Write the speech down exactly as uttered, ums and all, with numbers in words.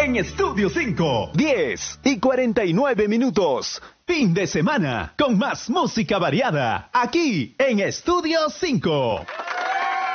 en Estudio cinco. diez y cuarenta y nueve minutos. Fin de semana con más música variada aquí en Estudio cinco.